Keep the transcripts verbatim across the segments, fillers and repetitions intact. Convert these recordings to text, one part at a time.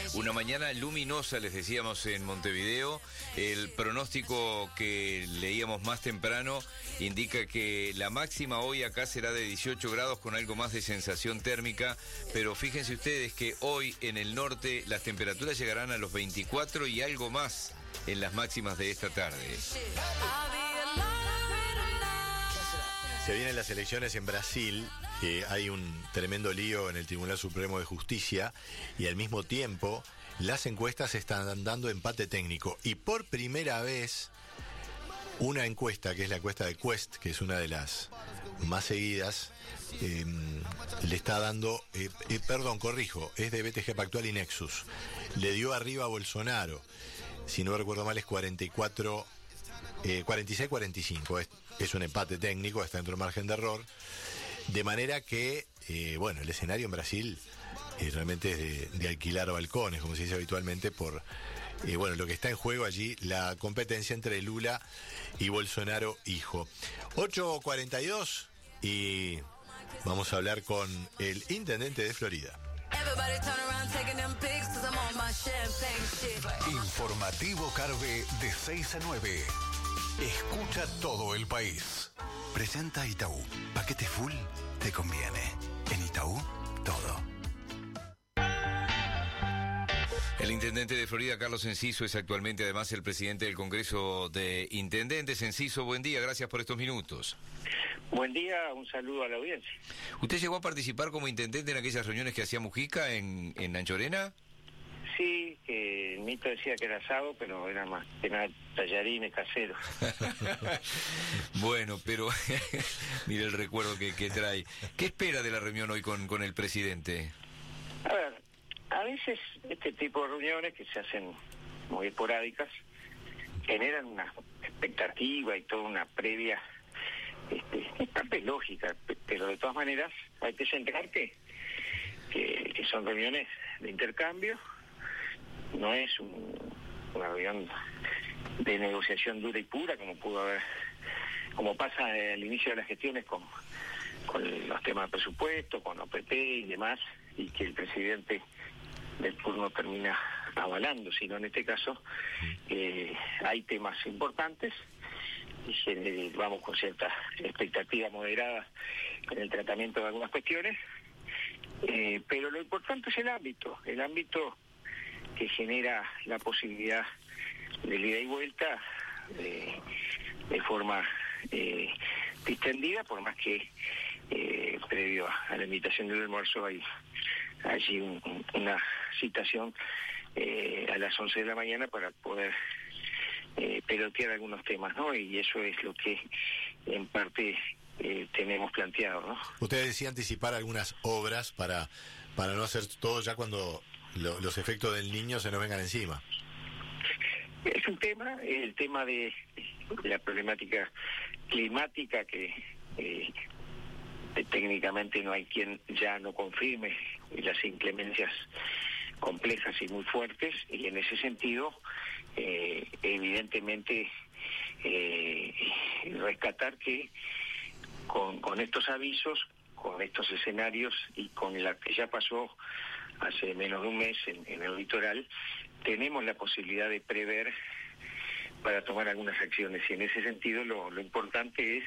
Una mañana luminosa, les decíamos, en Montevideo. El pronóstico que leíamos más temprano indica que la máxima hoy acá será de dieciocho grados con algo más de sensación térmica, pero fíjense ustedes que hoy en el norte las temperaturas llegarán a los veinticuatro y algo más en las máximas de esta tarde. Se vienen las elecciones en Brasil, eh, hay un tremendo lío en el Tribunal Supremo de Justicia y al mismo tiempo las encuestas están dando empate técnico y por primera vez una encuesta, que es la encuesta de Quest, que es una de las más seguidas, eh, le está dando, eh, eh, perdón, corrijo, es de B T G Pactual y Nexus, le dio arriba a Bolsonaro, si no recuerdo mal es cuarenta y cuatro, eh, cuarenta y seis cuarenta y cinco, es, es un empate técnico, está dentro del margen de error, de manera que, eh, bueno, el escenario en Brasil eh, realmente es de, de alquilar balcones, como se dice habitualmente, por, eh, bueno, lo que está en juego allí, la competencia entre Lula y Bolsonaro hijo. ocho cuarenta y dos y vamos a hablar con el intendente de Florida. Informativo Carve de seis a nueve. Escucha todo el país. Presenta Itaú. Paquete full te conviene. En Itaú, todo. El intendente de Florida, Carlos Enciso, es actualmente además el presidente del Congreso de Intendentes. Enciso, buen día, gracias por estos minutos. Buen día, un saludo a la audiencia. ¿Usted llegó a participar como intendente en aquellas reuniones que hacía Mujica en, en Anchorena? Sí, que el mito decía que era asado, pero era más que nada tallarines caseros. Bueno, pero mire el recuerdo que, que trae. ¿Qué espera de la reunión hoy con, con el presidente? A ver, a veces este tipo de reuniones que se hacen muy esporádicas generan una expectativa y toda una previa, este, es parte lógica, pero de todas maneras hay que centrar que, que, que son reuniones de intercambio. No es un, una reunión de negociación dura y pura como pudo haber, como pasa al inicio de las gestiones con, con los temas de presupuesto, con O P P y demás, y que el presidente del turno termina avalando, sino en este caso eh, hay temas importantes y eh, vamos con cierta expectativa moderada en el tratamiento de algunas cuestiones, eh, pero lo importante es el ámbito, el ámbito que genera la posibilidad de ida y vuelta de, de forma eh, distendida, por más que eh, previo a la invitación del almuerzo hay allí un, una citación eh, a las once de la mañana para poder eh, pelotear algunos temas, ¿no? Y eso es lo que en parte eh, tenemos planteado, ¿no? Usted decía anticipar algunas obras para, para no hacer todo ya cuando Lo, los efectos del niño se nos vengan encima. Es un tema, el tema de, de la problemática climática que eh, técnicamente no hay quien ya no confirme las inclemencias complejas y muy fuertes, y en ese sentido eh, evidentemente eh, rescatar que con, con estos avisos, con estos escenarios y con la que ya pasó hace menos de un mes en, en el litoral, tenemos la posibilidad de prever para tomar algunas acciones, y en ese sentido lo, lo importante es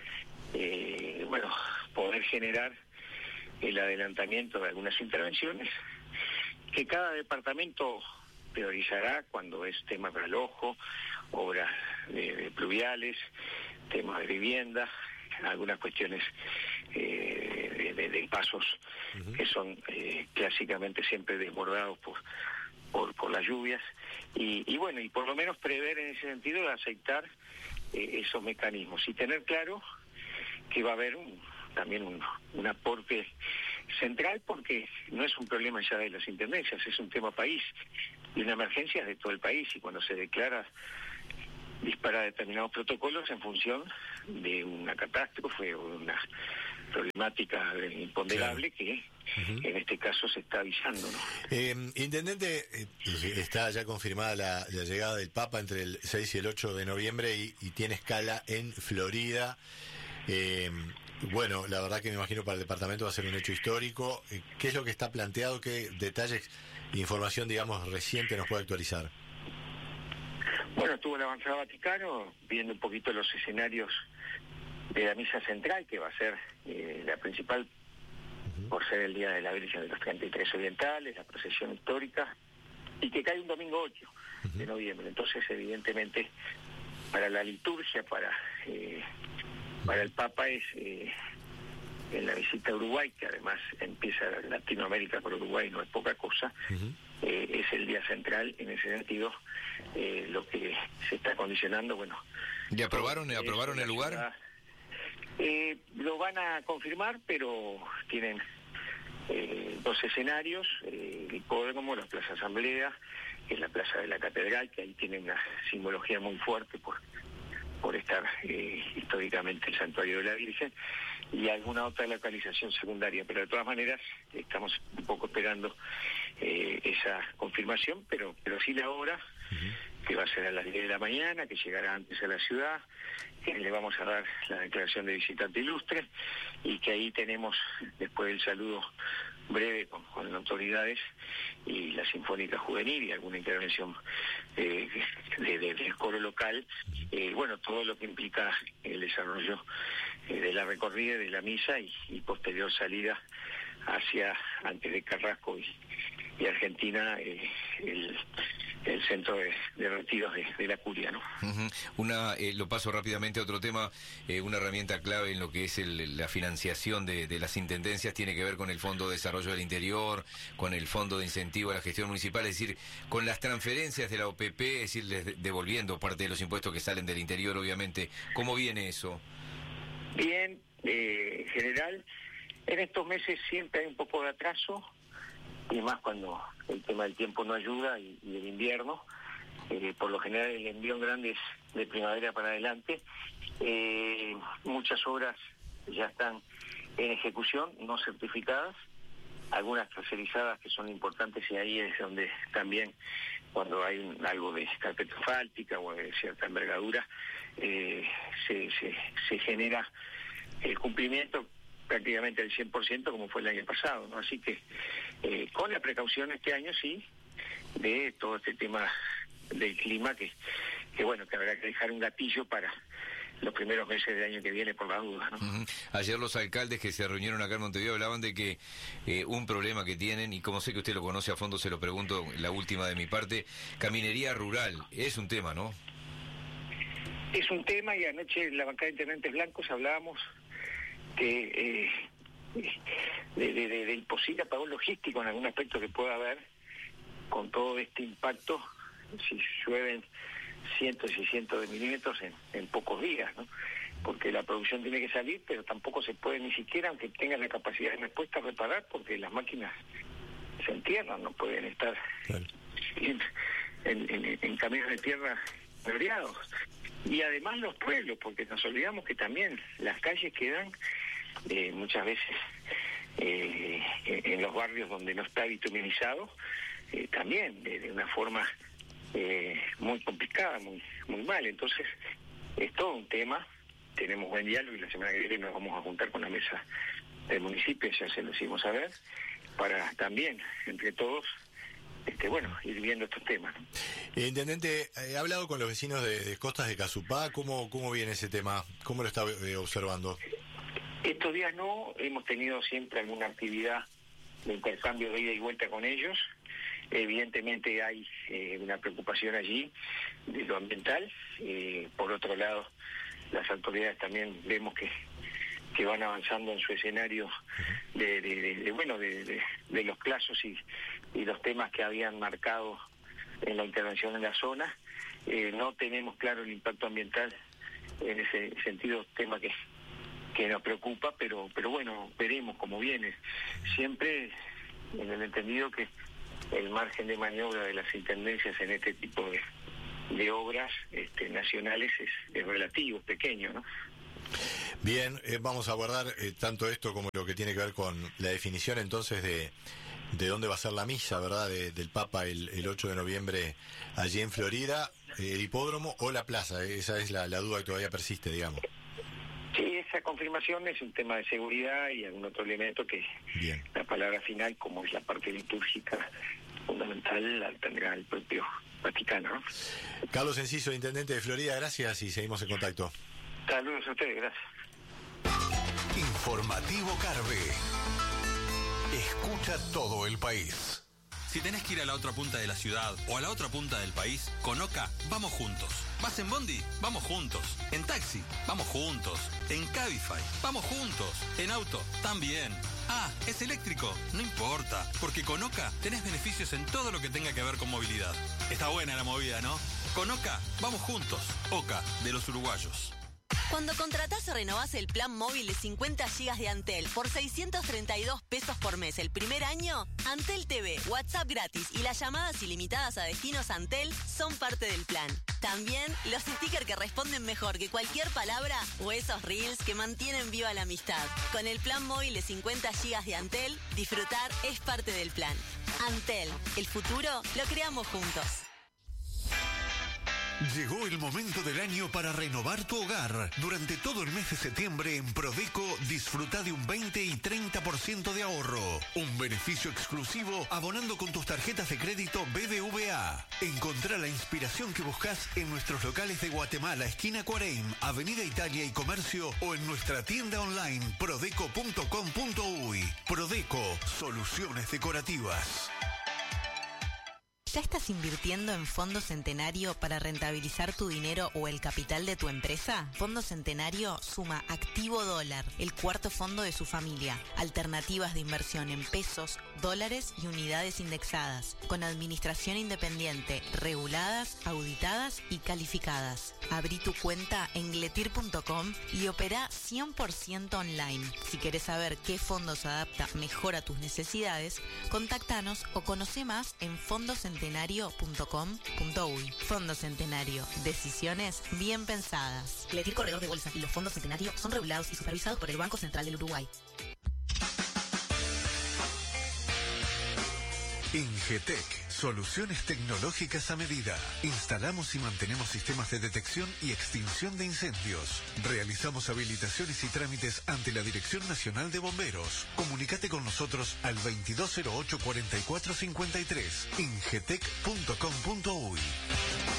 eh, bueno, poder generar el adelantamiento de algunas intervenciones que cada departamento priorizará cuando es tema para el ojo, obras de, de pluviales, temas de vivienda, algunas cuestiones eh, de, de, de pasos uh-huh. que son eh, clásicamente siempre desbordados por, por por las lluvias y, y bueno, y por lo menos prever en ese sentido de aceptar eh, esos mecanismos y tener claro que va a haber un, también un, un aporte central, porque no es un problema ya de las intendencias, es un tema país y una emergencia de todo el país, y cuando se declara dispara determinados protocolos en función de una catástrofe o de una problemática imponderable, claro, que uh-huh. en este caso se está avisando, ¿no? Eh, intendente, eh, está ya confirmada la, la llegada del Papa entre el seis y el ocho de noviembre y, y tiene escala en Florida. Eh, bueno, la verdad que me imagino para el departamento va a ser un hecho histórico. ¿Qué es lo que está planteado? ¿Qué detalles información, digamos, reciente nos puede actualizar? Bueno, estuvo el Avanzado Vaticano viendo un poquito los escenarios de la misa central, que va a ser eh, la principal, uh-huh. por ser el Día de la Virgen de los treinta y tres Orientales, la procesión histórica, y que cae un domingo ocho uh-huh. de noviembre. Entonces, evidentemente, para la liturgia, para eh, para el Papa es eh, en la visita a Uruguay, que además empieza Latinoamérica por Uruguay, no es poca cosa, uh-huh. eh, es el día central en ese sentido. Eh, lo que se está condicionando, bueno... ¿Y aprobaron, eh, aprobaron el lugar? Ciudad, eh, lo van a confirmar, pero tienen eh, dos escenarios, eh, el hipódromo, la Plaza Asamblea, que es la Plaza de la Catedral, que ahí tiene una simbología muy fuerte por, por estar eh, históricamente el Santuario de la Virgen, y alguna otra localización secundaria, pero de todas maneras estamos un poco esperando eh, esa confirmación, pero pero sí la hora, uh-huh. que va a ser a las diez de la mañana, que llegará antes a la ciudad, que le vamos a dar la declaración de visitante ilustre, y que ahí tenemos, después del saludo breve con, con las autoridades y la Sinfónica Juvenil y alguna intervención eh, de, de, del coro local, eh, bueno, todo lo que implica el desarrollo eh, de la recorrida, de la misa y, y posterior salida hacia, antes de Carrasco y, y Argentina, eh, el, el centro de, de retiros de, de la curia, ¿no? Uh-huh. Una, eh, lo paso rápidamente a otro tema, eh, una herramienta clave en lo que es el, la financiación de, de las intendencias tiene que ver con el Fondo de Desarrollo del Interior, con el Fondo de Incentivo a la Gestión Municipal, es decir, con las transferencias de la O P P, es decir, devolviendo parte de los impuestos que salen del interior, obviamente. ¿Cómo viene eso? Bien, eh, en general, en estos meses siempre hay un poco de atraso, y más cuando el tema del tiempo no ayuda y, y el invierno. Eh, por lo general el envión grande es de primavera para adelante. Eh, muchas obras ya están en ejecución, no certificadas, algunas tercerizadas que son importantes, y ahí es donde también, cuando hay un, algo de carpeta asfáltica o de cierta envergadura, eh, se, se, se genera el cumplimiento prácticamente al cien por ciento, como fue el año pasado, ¿no? Así que eh, con la precaución este año sí de todo este tema del clima, que, que bueno, que habrá que dejar un gatillo para los primeros meses del año que viene por la duda, ¿no? Uh-huh. Ayer los alcaldes que se reunieron acá en Montevideo hablaban de que eh, un problema que tienen, y como sé que usted lo conoce a fondo, se lo pregunto, la última de mi parte, caminería rural, es un tema, ¿no? Es un tema, y anoche en la bancada de intendentes blancos hablábamos que eh, de, de, de, del posible apagón logístico en algún aspecto que pueda haber con todo este impacto, si llueven cientos y cientos de milímetros en, en pocos días, ¿no? Porque la producción tiene que salir, pero tampoco se puede ni siquiera, aunque tengan la capacidad de respuesta, reparar, porque las máquinas se entierran, no pueden estar claro. en, en, en, en caminos de tierra variados. Y además los pueblos, porque nos olvidamos que también las calles quedan eh, muchas veces eh, en los barrios donde no está bituminizado, eh, también de, de una forma eh, muy complicada, muy muy mal. Entonces es todo un tema. Tenemos buen diálogo y la semana que viene nos vamos a juntar con la mesa del municipio, ya se lo hicimos saber, para también, entre todos, este bueno, ir viendo estos temas. Eh, Intendente, he hablado con los vecinos de, de Costas de Casupá. ¿Cómo, cómo viene ese tema? ¿Cómo lo está eh, observando? Estos días no, hemos tenido siempre alguna actividad de intercambio de ida y vuelta con ellos. Evidentemente hay eh, una preocupación allí de lo ambiental. Eh, por otro lado, las autoridades también vemos que que van avanzando en su escenario de, de, de, de bueno de, de, de los plazos y, y los temas que habían marcado en la intervención en la zona. Eh, no tenemos claro el impacto ambiental en ese sentido, tema que que nos preocupa, pero pero bueno, veremos cómo viene. Siempre en el entendido que el margen de maniobra de las intendencias en este tipo de, de obras este, nacionales es, es relativo, es pequeño, ¿no? Bien, eh, vamos a abordar eh, tanto esto como lo que tiene que ver con la definición entonces de, de dónde va a ser la misa, ¿verdad?, de, del Papa el, el ocho de noviembre allí en Florida, eh, el hipódromo o la plaza. Esa es la, la duda que todavía persiste, digamos. Sí, esa confirmación es un tema de seguridad y algún otro elemento que Bien. La palabra final, como es la parte litúrgica, final la tendrá el propio Vaticano, ¿no? Carlos Enciso, intendente de Florida, gracias y seguimos en contacto. Saludos a ustedes, gracias. Informativo Carve. Escucha todo el país. Si tenés que ir a la otra punta de la ciudad o a la otra punta del país, con Oca vamos juntos. ¿Vas en bondi? Vamos juntos. En taxi, vamos juntos. En Cabify, vamos juntos. En auto, también. Ah, ¿es eléctrico? No importa, porque con Oca tenés beneficios en todo lo que tenga que ver con movilidad. Está buena la movida, ¿no? Con Oca, vamos juntos. Oca, de los uruguayos. Cuando contratás o renovás el plan móvil de cincuenta gigas de Antel por seiscientos treinta y dos pesos por mes el primer año, Antel T V, WhatsApp gratis y las llamadas ilimitadas a destinos Antel son parte del plan. También los stickers que responden mejor que cualquier palabra o esos reels que mantienen viva la amistad. Con el plan móvil de cincuenta gigas de Antel, disfrutar es parte del plan. Antel, el futuro lo creamos juntos. Llegó el momento del año para renovar tu hogar. Durante todo el mes de septiembre en Prodeco disfruta de un veinte y treinta por ciento de ahorro. Un beneficio exclusivo abonando con tus tarjetas de crédito B B V A. Encontrá la inspiración que buscas en nuestros locales de Guatemala, esquina Cuareim, Avenida Italia y Comercio o en nuestra tienda online prodeco punto com punto uy. Prodeco, soluciones decorativas. ¿Ya estás invirtiendo en Fondo Centenario para rentabilizar tu dinero o el capital de tu empresa? Fondo Centenario suma Activo Dólar, el cuarto fondo de su familia. Alternativas de inversión en pesos, dólares y unidades indexadas, con administración independiente, reguladas, auditadas y calificadas. Abrí tu cuenta en gletir punto com y opera cien por ciento online. Si querés saber qué fondo se adapta mejor a tus necesidades, contáctanos o conoce más en fondos centenario punto com punto uy. Fondo Centenario. Decisiones bien pensadas. Gletir Corredor de Bolsa y los fondos Centenario son regulados y supervisados por el Banco Central del Uruguay. Ingetec, soluciones tecnológicas a medida. Instalamos y mantenemos sistemas de detección y extinción de incendios. Realizamos habilitaciones y trámites ante la Dirección Nacional de Bomberos. Comunícate con nosotros al veintidós cero ocho cuarenta y cuatro cincuenta y tres. ingetec punto com punto uy.